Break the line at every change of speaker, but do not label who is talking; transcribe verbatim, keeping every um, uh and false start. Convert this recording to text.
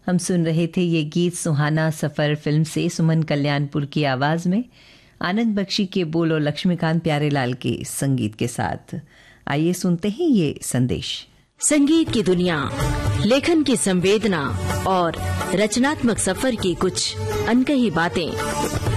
हम सुन रहे थे ये गीत सुहाना सफर फिल्म से सुमन कल्याणपुर की आवाज में, आनंद बख्शी के बोल और लक्ष्मीकांत प्यारेलाल के संगीत के साथ। आइए सुनते हैं ये संदेश।
संगीत की दुनिया, लेखन की संवेदना और रचनात्मक सफर की कुछ अनकही बातें।